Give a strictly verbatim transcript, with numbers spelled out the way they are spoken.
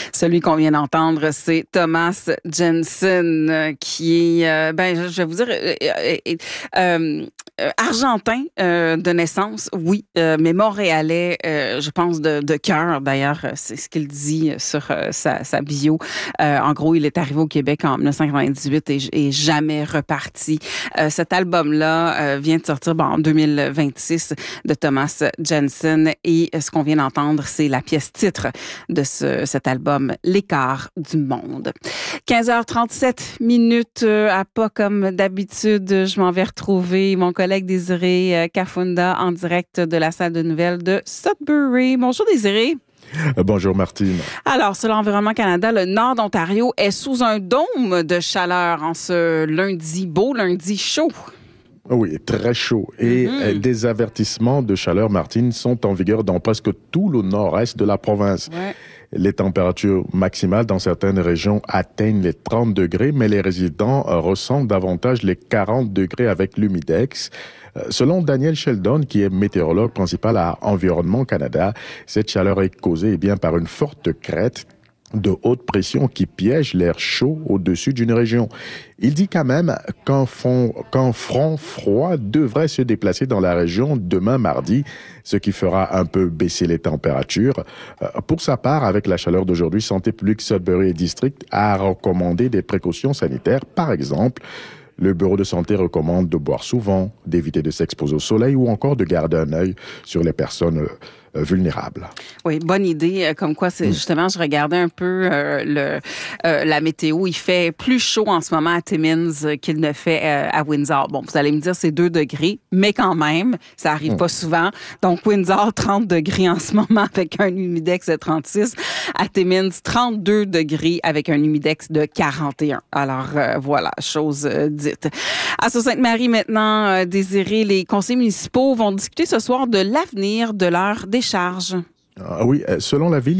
Celui qu'on vient d'entendre, c'est Thomas Jensen, euh, qui est, euh, ben, je vais vous dire, euh, euh, euh, euh, argentin euh, de naissance, oui, euh, mais montréalais, euh, je pense, de, de cœur. D'ailleurs, c'est ce qu'il dit sur euh, sa, sa bio. Euh, en gros, il est arrivé au Québec en dix-neuf cent quatre-vingt-dix-huit et, et jamais reparti. Euh, cet album-là euh, vient de sortir bon, en deux mille vingt-six de Thomas Jensen et ce qu'on vient d'entendre, c'est la pièce titre de ce, cet album, L'écart du monde. quinze heures trente-sept minutes, euh, à pas comme d'habitude, je m'en vais retrouver mon collègue Désiré Kafunda en direct de la salle de nouvelles de Sudbury. Bonjour Désiré. Euh, bonjour Martine. Alors, sur l'Environnement Canada, le nord d'Ontario est sous un dôme de chaleur en ce lundi, beau lundi chaud. Oui, très chaud. Et mm-hmm. des avertissements de chaleur, Martine, sont en vigueur dans presque tout le nord-est de la province. Ouais. Les températures maximales dans certaines régions atteignent les trente degrés, mais les résidents ressentent davantage les quarante degrés avec l'humidex. Selon Daniel Sheldon, qui est météorologue principal à Environnement Canada, cette chaleur est causée eh bien, par une forte crête de haute pression qui piège l'air chaud au-dessus d'une région. Il dit quand même qu'un, fond, qu'un front froid devrait se déplacer dans la région demain mardi, ce qui fera un peu baisser les températures. Pour sa part, avec la chaleur d'aujourd'hui, Santé publique Sudbury et District a recommandé des précautions sanitaires. Par exemple, le bureau de santé recommande de boire souvent, d'éviter de s'exposer au soleil ou encore de garder un œil sur les personnes Euh, vulnérables. Oui, bonne idée. Comme quoi, c'est mmh. justement, je regardais un peu euh, le, euh, la météo. Il fait plus chaud en ce moment à Timmins qu'il ne fait euh, à Windsor. Bon, vous allez me dire, c'est deux degrés, mais quand même, ça arrive mmh. pas souvent. Donc, Windsor, trente degrés en ce moment avec un humidex de trente-six. À Timmins, trente-deux degrés avec un humidex de quarante et un. Alors, euh, voilà, chose euh, dite. À Sault-Sainte-Marie, maintenant, euh, Désiré, les conseils municipaux vont discuter ce soir de l'avenir de leur décharge. Ah oui, selon la ville,